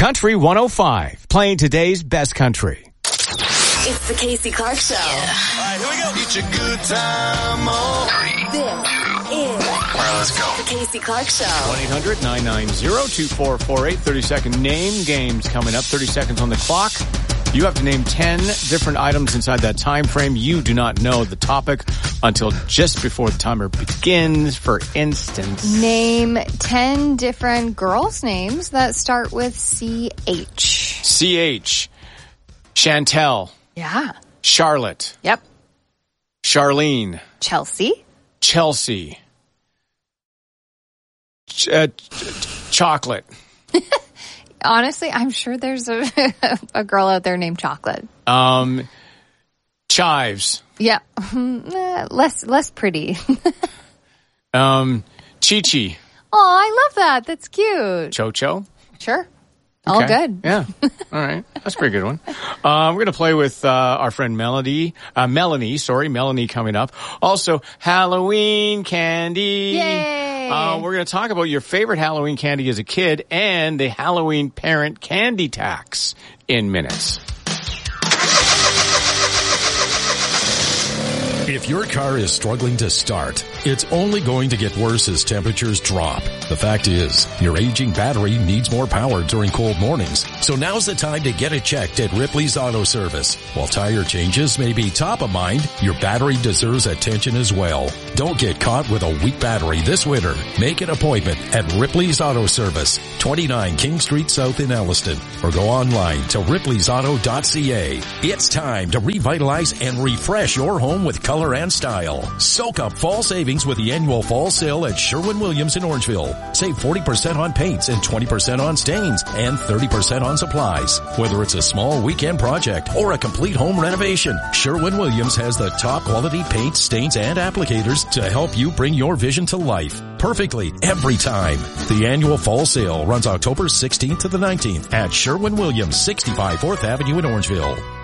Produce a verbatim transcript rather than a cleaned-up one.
Country one oh five, playing today's best country. It's the Casey Clark Show. Yeah. All right, here we go. It's a good time. Oh. Three, this is All right, let's go. the Casey Clark Show. one eight hundred nine nine zero two four four eight. thirty-second name games coming up. thirty seconds on the clock. You have to name ten different items inside that time frame. You do not know the topic until just before the timer begins. For instance, name ten different girls' names that start with C H. C H. Chantel. Yeah. Charlotte. Yep. Charlene. Chelsea. Chelsea. Ch- uh, ch- chocolate. Honestly, I'm sure there's a a girl out there named Chocolate. Um, Chives. Yeah. less less pretty. um, Chi-Chi. Oh, I love that. That's cute. Cho-Cho. Sure. All Okay. good. Yeah. All right. That's a pretty good one. Uh, we're going to play with uh, our friend Melody, uh, Melanie, sorry, Melanie coming up. Also, Halloween candy. Yay. Uh, we're going to talk about your favorite Halloween candy as a kid and the Halloween parent candy tax in minutes. If your car is struggling to start, it's only going to get worse as temperatures drop. The fact is, your aging battery needs more power during cold mornings. So now's the time to get it checked at Ripley's Auto Service. While tire changes may be top of mind, your battery deserves attention as well. Don't get caught with a weak battery this winter. Make an appointment at Ripley's Auto Service, twenty-nine King Street South in Elliston, or go online to ripleys auto dot c a. It's time to revitalize and refresh your home with color and style. Soak up fall savings with the annual fall sale at Sherwin-Williams in Orangeville. Save forty percent on paints and twenty percent on stains and thirty percent on supplies. Whether it's a small weekend project or a complete home renovation, Sherwin-Williams has the top quality paints, stains, and applicators to help you bring your vision to life perfectly every time. The annual fall sale runs October sixteenth to the nineteenth at Sherwin-Williams, sixty-five fourth Avenue in Orangeville.